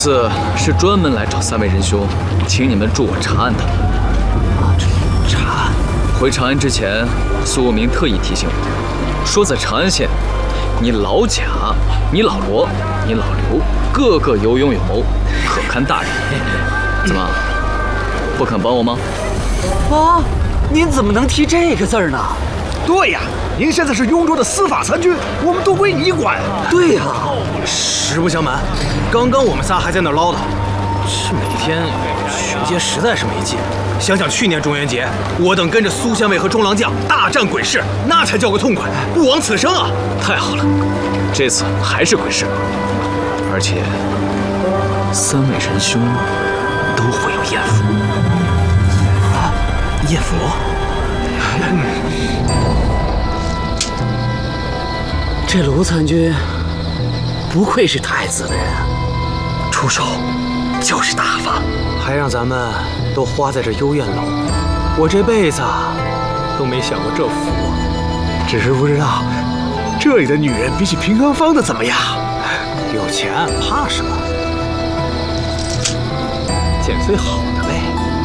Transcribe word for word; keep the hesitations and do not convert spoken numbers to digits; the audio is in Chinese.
这是专门来找三位仁兄，请你们助我查案的。 啊，查案。 回长安之前，苏无名特意提醒我，说在长安县，你老贾、你老罗、你老刘，个个有勇有谋，可堪大任。怎么，不肯帮我吗？ 啊，您怎么能提这个字儿呢？ 对呀，您现在是雍州的司法参军，我们都归你管。 对呀， 实不相瞒，刚刚我们仨还在那儿唠叨，这每天巡街实在是没劲。想想去年中元节，我等跟着苏县尉和中郎将大战鬼市，那才叫个痛快，不枉此生啊！ 太好了，这次还是鬼市，而且三位仁兄都会有艳福。 啊，艳福？ 这卢参军不愧是太子的人啊，出手就是大方， 还让咱们都花在这幽院楼，我这辈子都没享过这福。 只是不知道这里的女人比起平安坊的怎么样？ 有钱怕什么？捡最好的呗。